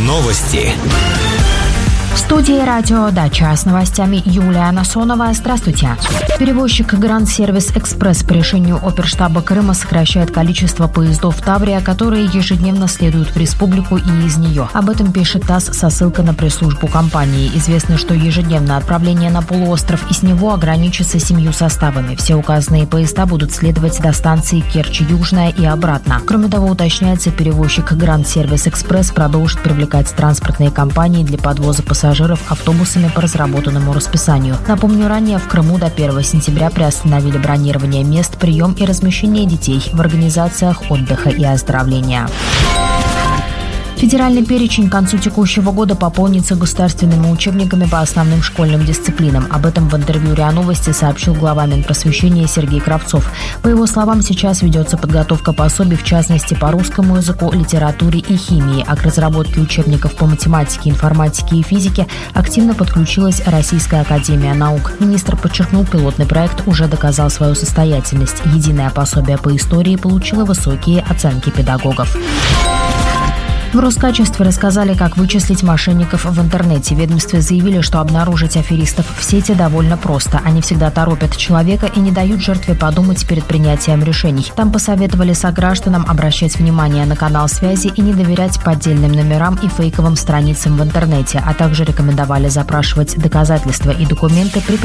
Новости. В студии радио «Дача» с новостями Юлия Насонова. Здравствуйте. Перевозчик Grand Service Express по решению оперштаба Крыма сокращает количество поездов «Таврия», которые ежедневно следуют в республику и из нее. Об этом пишет ТАСС со ссылкой на пресс-службу компании. Известно, что ежедневное отправление на полуостров и с него ограничится 7 составами. Все указанные поезда будут следовать до станции Керчь-Южная и обратно. Кроме того, уточняется, перевозчик Grand Service Express продолжит привлекать транспортные компании для подвоза пассажиров автобусами по разработанному расписанию. Напомню, ранее в Крыму до 1 сентября приостановили бронирование мест, прием и размещение детей в организациях отдыха и оздоровления. Федеральный перечень к концу текущего года пополнится государственными учебниками по основным школьным дисциплинам. Об этом в интервью РИА Новости сообщил глава Минпросвещения Сергей Кравцов. По его словам, сейчас ведется подготовка пособий, в частности, по русскому языку, литературе и химии. А к разработке учебников по математике, информатике и физике активно подключилась Российская академия наук. Министр подчеркнул, пилотный проект уже доказал свою состоятельность. Единое пособие по истории получило высокие оценки педагогов. В Роскачестве рассказали, как вычислить мошенников в интернете. В ведомстве заявили, что обнаружить аферистов в сети довольно просто. Они всегда торопят человека и не дают жертве подумать перед принятием решений. Там посоветовали согражданам обращать внимание на канал связи и не доверять поддельным номерам и фейковым страницам в интернете, а также рекомендовали запрашивать доказательства и документы при